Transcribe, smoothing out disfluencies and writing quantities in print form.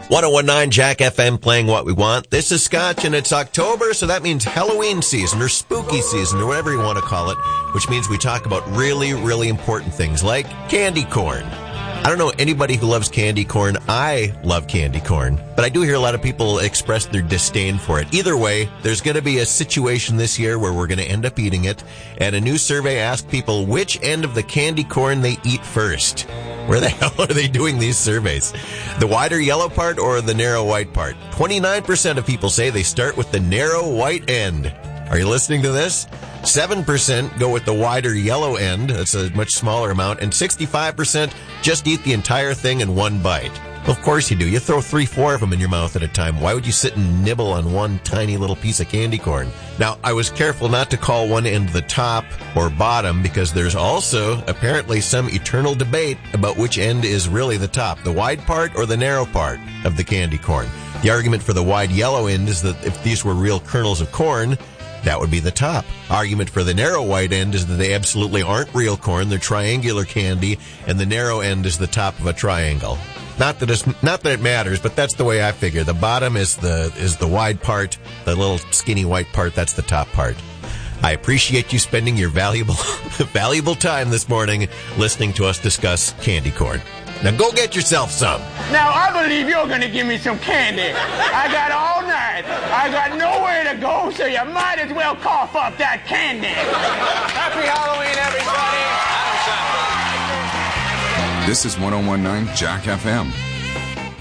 1019 Jack FM playing what we want. This is Scotch, and it's October, so that means Halloween season or spooky season or whatever you want to call it, which means we talk about really, really important things like candy corn. I don't know anybody who loves candy corn. I love candy corn, but I do hear a lot of people express their disdain for it. Either way, there's going to be a situation this year where we're going to end up eating it, and a new survey asked people which end of the candy corn they eat first. Where the hell are they doing these surveys? The wider yellow part or the narrow white part? 29% of people say they start with the narrow white end. Are you listening to this? 7% go with the wider yellow end. That's a much smaller amount. And 65% just eat the entire thing in one bite. Of course you do. You throw 3-4 of them in your mouth at a time. Why would you sit and nibble on one tiny little piece of candy corn? Now, I was careful not to call one end the top or bottom because there's also apparently some eternal debate about which end is really the top, the wide part or the narrow part of the candy corn. The argument for the wide yellow end is that if these were real kernels of corn, that would be the top. Argument for the narrow white end is that they absolutely aren't real corn. They're triangular candy, and the narrow end is the top of a triangle. Not that it matters, but that's the way I figure. The bottom is the wide part, the little skinny white part. That's the top part. I appreciate you spending your valuable time this morning listening to us discuss candy corn. Now go get yourself some. Now I believe you're going to give me some candy. I got all night. I got nowhere to go, so you might as well cough up that candy. Happy Halloween, everybody. This is 1019 Jack FM.